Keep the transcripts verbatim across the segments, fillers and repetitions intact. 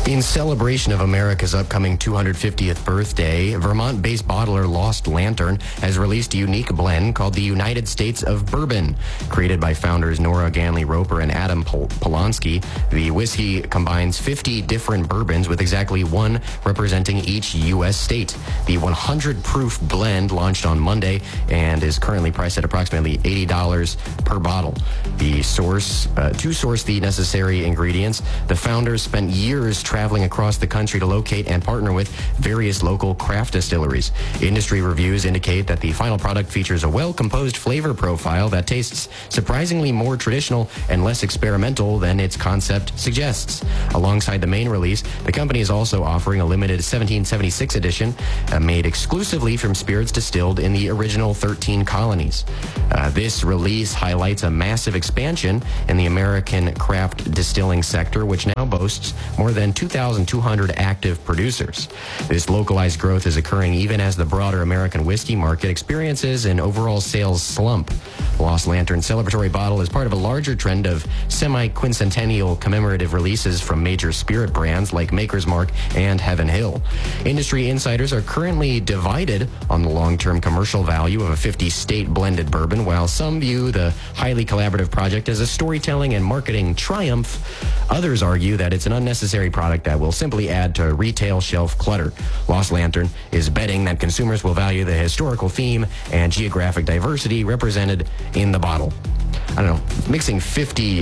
In celebration of America's upcoming two hundred fiftieth birthday, Vermont-based bottler Lost Lantern has released a unique blend called the United States of Bourbon. Created by founders Nora Ganley Roper and Adam Pol- Polanski, the whiskey combines fifty different bourbons with exactly one representing each U S state. The one hundred proof blend launched on Monday and is currently priced at approximately eighty dollars per bottle. The source, uh, to source the necessary ingredients, the founders spent years traveling across the country to locate and partner with various local craft distilleries. Industry reviews indicate that the final product features a well-composed flavor profile that tastes surprisingly more traditional and less experimental than its concept suggests. Alongside the main release, the company is also offering a limited seventeen seventy-six edition uh, made exclusively from spirits distilled in the original thirteen colonies. Uh, this release highlights a massive expansion in the American craft distilling sector, which now boasts more than two thousand two hundred active producers. This localized growth is occurring even as the broader American whiskey market experiences an overall sales slump. Lost Lantern celebratory bottle is part of a larger trend of semi-quincentennial commemorative releases from major spirit brands like Maker's Mark and Heaven Hill. Industry insiders are currently divided on the long-term commercial value of a fifty-state blended bourbon, while some view the highly collaborative project as a storytelling and marketing triumph. Others argue that it's an unnecessary product that will simply add to retail shelf clutter. Lost Lantern is betting that consumers will value the historical theme and geographic diversity represented in the bottle. I don't know, mixing fifty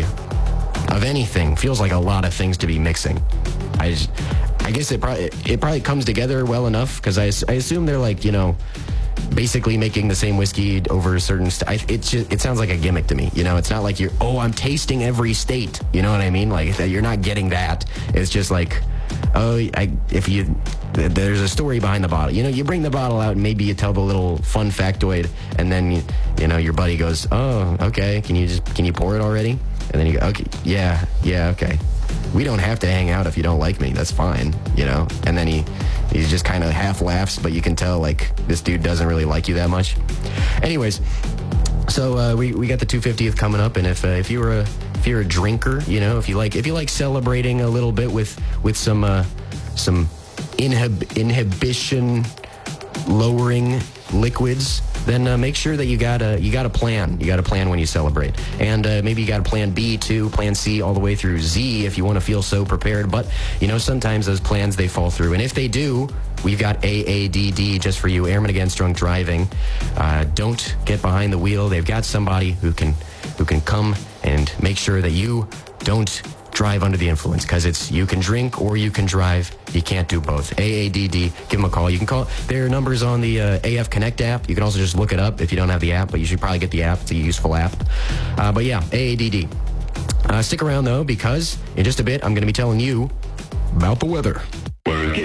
of anything feels like a lot of things to be mixing. I just, I guess it probably, it probably comes together well enough because I, I assume they're like, you know, basically making the same whiskey over certain st- it just it sounds like a gimmick to me. You know, it's not like you're, oh, I'm tasting every state. You know what I mean? Like, you're not getting that. It's just like, oh, I, if you, there's a story behind the bottle. You know, you bring the bottle out and maybe you tell the little fun factoid, and then, you, you know, your buddy goes, oh, okay, can you just, can you pour it already? And then you go, okay, yeah, yeah, okay. We don't have to hang out if you don't like me. That's fine, you know? And then he, he just kind of half laughs, but you can tell, like, this dude doesn't really like you that much. Anyways, so uh, we, we got the two hundred fiftieth coming up, and if uh, if you were a if you're a drinker, you know, if you like if you like celebrating a little bit with with some uh, some inhib- inhibition lowering liquids, then uh, make sure that you got a you got a plan. You got a plan when you celebrate, and uh, maybe you got a plan B too, plan C, all the way through Z if you want to feel so prepared. But you know, sometimes those plans, they fall through, and if they do, we've got A A D D just for you, Airmen Against Drunk Driving. Uh, don't get behind the wheel. They've got somebody who can who can come and make sure that you don't drive under the influence, because it's you can drink or you can drive. You can't do both. A A D D, give them a call. You can call their numbers on the uh, A F Connect app. You can also just look it up if you don't have the app, but you should probably get the app. It's a useful app. Uh, but yeah, A A D D. Uh, stick around though, because in just a bit I'm going to be telling you about the weather.